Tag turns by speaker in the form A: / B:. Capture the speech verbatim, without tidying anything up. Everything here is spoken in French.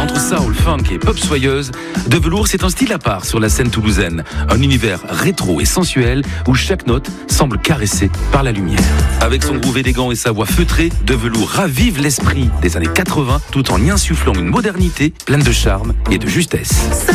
A: Entre soul, funk et pop soyeuse, De Velours, c'est un style à part sur la scène toulousaine. Un univers rétro et sensuel où chaque note semble caressée par la lumière. Avec son groove élégant et sa voix feutrée, De Velours ravive l'esprit des années quatre-vingts tout en y insufflant une modernité pleine de charme et de justesse.